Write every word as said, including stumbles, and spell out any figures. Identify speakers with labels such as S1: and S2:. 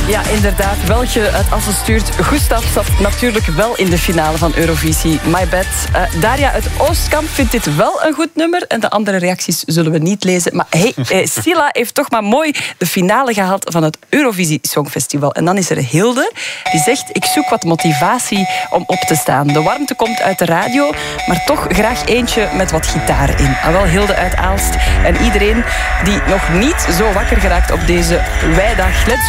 S1: Ja, inderdaad. Weltje uit Assen stuurt. Gustav zat natuurlijk wel in de finale van Eurovisie. My bad. Uh, Daria uit Oostkamp vindt dit wel een goed nummer. En de andere reacties zullen we niet lezen. Maar hey, eh, Silla heeft toch maar mooi de finale gehaald van het Eurovisie Songfestival. En dan is er Hilde, die zegt: ik zoek wat motivatie om op te staan. De warmte komt uit de radio, maar toch graag eentje met wat gitaar in. En wel Hilde uit Aalst. En iedereen die nog niet zo wakker geraakt op deze wijdag. Let's